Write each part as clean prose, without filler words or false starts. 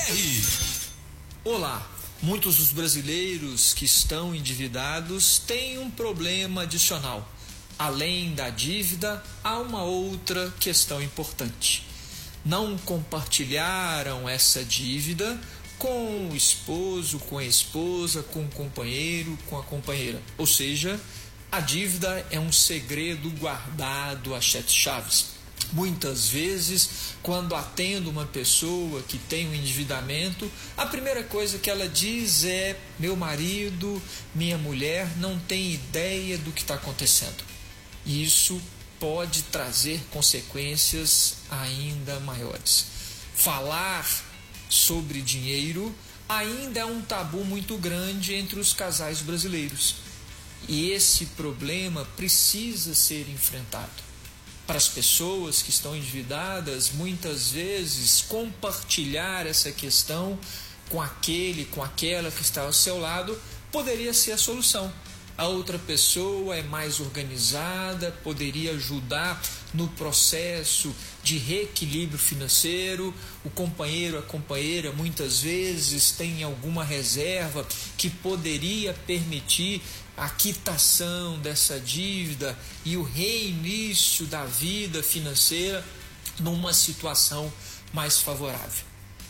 Olá, muitos dos brasileiros que estão endividados têm um problema adicional. Além da dívida, há uma outra questão importante. Não compartilharam essa dívida com o esposo, com a esposa, com o companheiro, com a companheira. Ou seja, a dívida é um segredo guardado a 7 chaves. Muitas vezes, quando atendo uma pessoa que tem um endividamento, a primeira coisa que ela diz é: meu marido, minha mulher não tem ideia do que está acontecendo. E isso pode trazer consequências ainda maiores. Falar sobre dinheiro ainda é um tabu muito grande entre os casais brasileiros. E esse problema precisa ser enfrentado. Para as pessoas que estão endividadas, muitas vezes compartilhar essa questão com aquele, com aquela que está ao seu lado, poderia ser a solução. A outra pessoa é mais organizada, poderia ajudar no processo de reequilíbrio financeiro. O companheiro, a companheira, muitas vezes tem alguma reserva que poderia permitir a quitação dessa dívida e o reinício da vida financeira numa situação mais favorável.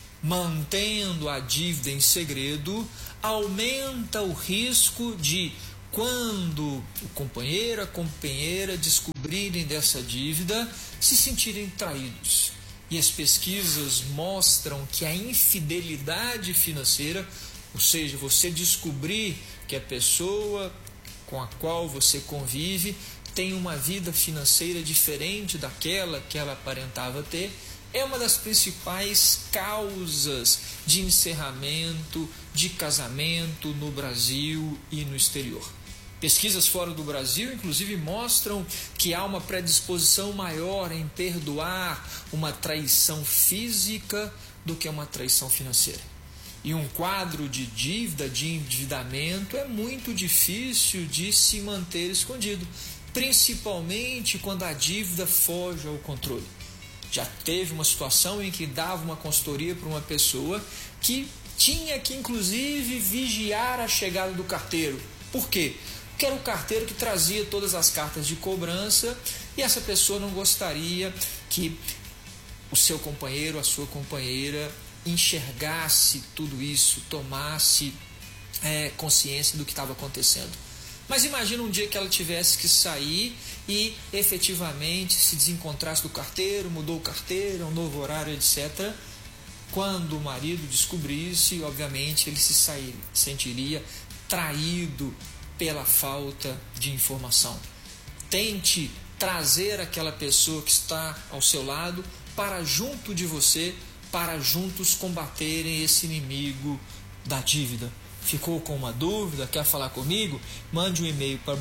Mantendo a dívida em segredo, aumenta o risco de, quando o companheiro, a companheira descobrirem dessa dívida, se sentirem traídos. E as pesquisas mostram que a infidelidade financeira, ou seja, você descobrir que a pessoa com a qual você convive tem uma vida financeira diferente daquela que ela aparentava ter, é uma das principais causas de encerramento de casamento no Brasil e no exterior. Pesquisas fora do Brasil, inclusive, mostram que há uma predisposição maior em perdoar uma traição física do que uma traição financeira. E um quadro de dívida, de endividamento, é muito difícil de se manter escondido, principalmente quando a dívida foge ao controle. Já teve uma situação em que dava uma consultoria para uma pessoa que tinha que, inclusive, vigiar a chegada do carteiro. Por quê? Porque era o carteiro que trazia todas as cartas de cobrança e essa pessoa não gostaria que o seu companheiro, a sua companheira, enxergasse tudo isso, tomasse consciência do que estava acontecendo. Mas imagina um dia que ela tivesse que sair e efetivamente se desencontrasse do carteiro, mudou o carteiro, um novo horário, etc. Quando o marido descobrisse, obviamente ele se sentiria traído pela falta de informação. Tente trazer aquela pessoa que está ao seu lado para junto de você, para juntos combaterem esse inimigo da dívida. Ficou com uma dúvida? Quer falar comigo? Mande um e-mail para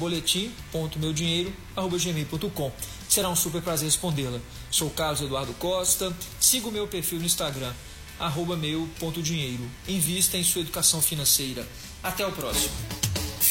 boletim.meudinheiro@gmail.com. Será um super prazer respondê-la. Sou Carlos Eduardo Costa. Siga o meu perfil no Instagram, @meu.dinheiro. Invista em sua educação financeira. Até o próximo.